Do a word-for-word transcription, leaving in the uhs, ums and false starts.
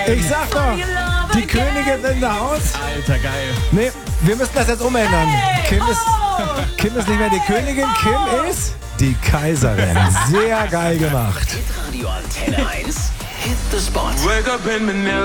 Ich sag doch, die Königin in der Haus. Alter, geil. Nee, wir müssen das jetzt umändern. Kim ist, Kim ist nicht mehr die Königin, Kim ist die Kaiserin. Sehr geil gemacht. Hitradio Antenne eins. Hit the Spot. Wake up in the